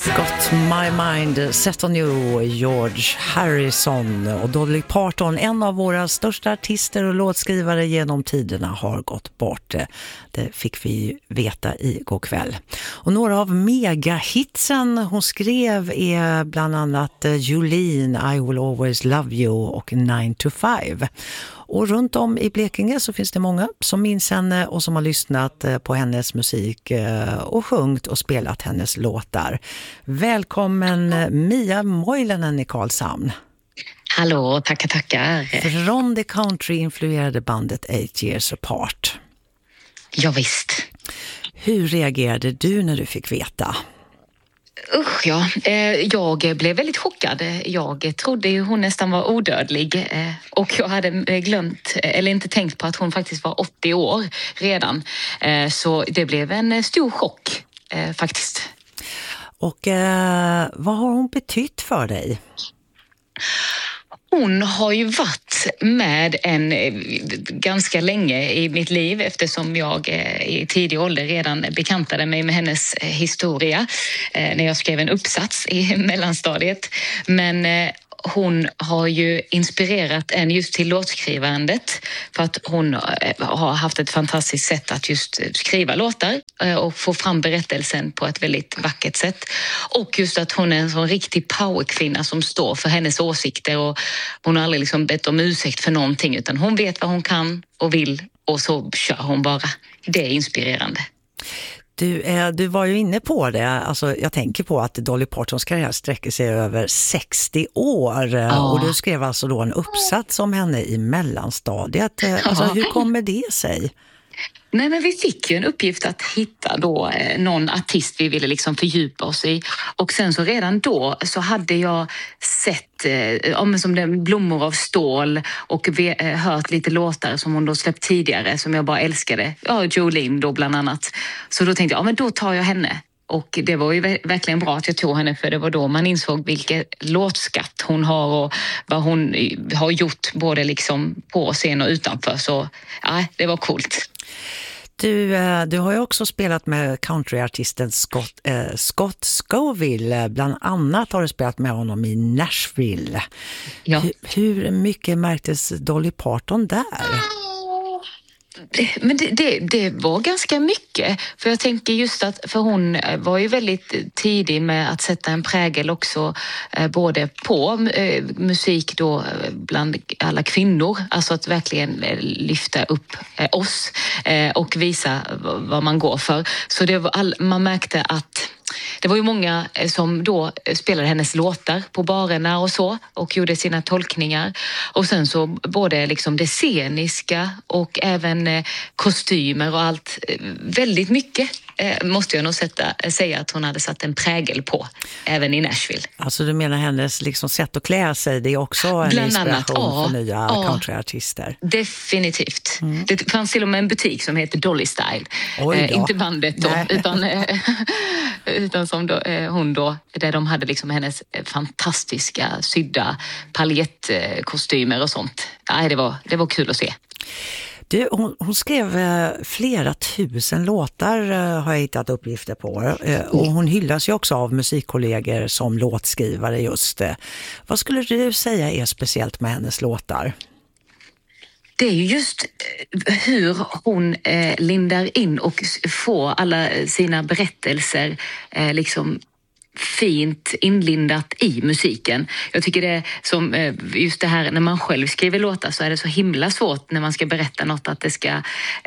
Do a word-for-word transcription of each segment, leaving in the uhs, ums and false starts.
Got My Mind Set On You, George Harrison. Och Dolly Parton, en av våra största artister och låtskrivare genom tiderna, har gått bort. Det fick vi veta igår kväll. Och några av megahitsen hon skrev är bland annat Jolene, I Will Always Love You och nine to five. Och runt om i Blekinge så finns det många som minns henne och som har lyssnat på hennes musik och sjungit och spelat hennes låtar. Välkommen Mia Moilanen i Karlshamn. Hallå, tackar, tackar. Från det country-influerade bandet Eight Years Apart. Ja, visst. Hur reagerade du när du fick veta? Usch ja, jag blev väldigt chockad. Jag trodde ju hon nästan var odödlig och jag hade glömt, eller inte tänkt på att hon faktiskt var åttio år redan. Så det blev en stor chock faktiskt. Och eh, vad har hon betytt för dig? Hon har ju varit med en ganska länge i mitt liv eftersom jag i tidig ålder redan bekantade mig med hennes historia när jag skrev en uppsats i mellanstadiet. Men hon har ju inspirerat en just till låtskrivandet för att hon har haft ett fantastiskt sätt att just skriva låtar och få fram berättelsen på ett väldigt vackert sätt. Och just att hon är en sån riktig powerkvinna som står för hennes åsikter och hon har aldrig liksom bett om ursäkt för någonting utan hon vet vad hon kan och vill och så kör hon bara. Det är inspirerande. Du, eh, du var ju inne på det, alltså, jag tänker på att Dolly Partons karriär sträcker sig över sextio år ja. Och du skrev alltså då en uppsats om henne i mellanstadiet. Alltså, ja. Hur kommer det sig? Nej, men vi fick ju en uppgift att hitta då eh, någon artist vi ville liksom fördjupa oss i. Och sen så redan då så hade jag sett eh, som det, Blommor av stål och vi, eh, hört lite låtar som hon då släppt tidigare som jag bara älskade. Ja, Jolene då bland annat. Så då tänkte jag, ja men då tar jag henne. Och det var ju verkligen bra att jag tog henne för det var då man insåg vilken låtskatt hon har och vad hon har gjort både liksom på scen och utanför. Så ja, det var coolt. Du, du har ju också spelat med countryartisten Scott, eh, Scott Scoville. Bland annat har du spelat med honom i Nashville. Ja. Hur, hur mycket märktes Dolly Parton där? Men det, det, det var ganska mycket. För jag tänker just att, för hon var ju väldigt tidig med att sätta en prägel också eh, både på eh, musik då bland alla kvinnor. Alltså att verkligen eh, lyfta upp eh, oss eh, och visa vad man går för. Så det var all, man märkte att det var ju många som då spelade hennes låtar på barerna och så och gjorde sina tolkningar. Och sen så både liksom det sceniska och även kostymer och allt. Väldigt mycket måste jag nog sätta, säga att hon hade satt en prägel på, även i Nashville. Alltså du menar hennes liksom sätt att klä sig, det är också en bland inspiration annat, ja, för nya ja, countryartister? Definitivt. Mm. Det fanns till och med en butik som heter Dolly Style. Eh, inte bandet då, utan, eh, utan som då, eh, hon då, där de hade liksom hennes fantastiska sydda paljettkostymer och sånt. Nej, det var, det var kul att se. Du, hon, hon skrev eh, flera tusen låtar eh, har jag hittat uppgifter på eh, och hon hyllas ju också av musikkollegor som låtskrivare just. Eh. Vad skulle du säga är speciellt med hennes låtar? Det är ju just hur hon eh, lindar in och får alla sina berättelser eh, liksom fint inlindat i musiken. Jag tycker det är som just det här när man själv skriver låtar så är det så himla svårt när man ska berätta något att det ska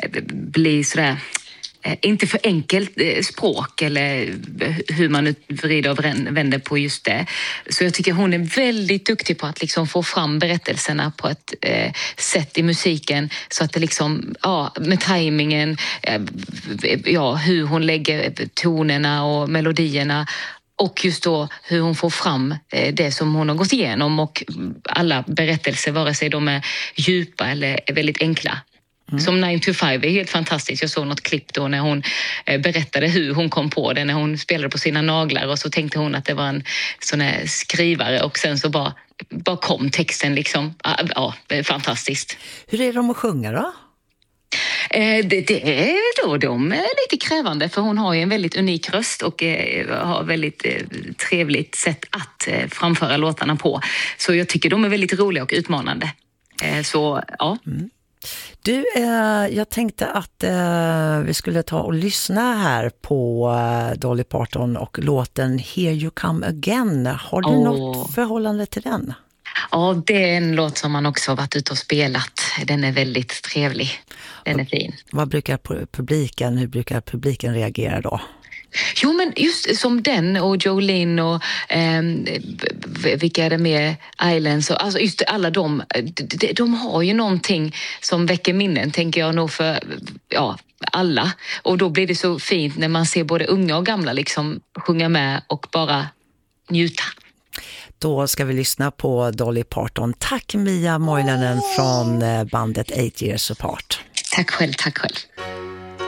bli sådär inte för enkelt språk eller hur man vrider och vänder på just det. Så jag tycker hon är väldigt duktig på att liksom få fram berättelserna på ett eh, sätt i musiken så att det liksom, ja, med tajmingen, eh, ja, hur hon lägger tonerna och melodierna. Och just då hur hon får fram det som hon har gått igenom och alla berättelser, vare sig de är djupa eller väldigt enkla. Mm. Som nine to five är helt fantastiskt. Jag såg något klipp då när hon berättade hur hon kom på det när hon spelade på sina naglar och så tänkte hon att det var en sån här skrivare och sen så bara, bara kom texten liksom. Ja, fantastiskt. Hur är de att sjunga då? Eh, det, det är då de är lite krävande, för hon har ju en väldigt unik röst och eh, har väldigt eh, trevligt sätt att eh, framföra låtarna på. Så jag tycker de är väldigt roliga och utmanande. Eh, så ja. Mm. Du, eh, jag tänkte att eh, vi skulle ta och lyssna här på eh, Dolly Parton och låten Here You Come Again. Har du oh. något förhållande till den? Ja, det är en låt som man också har varit ute och spelat. Den är väldigt trevlig. Den är fin. Vad brukar publiken, hur brukar publiken reagera då? Jo, men just som den och Jolene och eh, vilka är det med Islands och alltså just alla de, de, de har ju någonting som väcker minnen, tänker jag nog, för ja, alla. Och då blir det så fint när man ser både unga och gamla liksom sjunga med och bara njuta. Då ska vi lyssna på Dolly Parton. Tack Mia Moilanen från bandet Eight Years Apart. Tack själv, tack själv.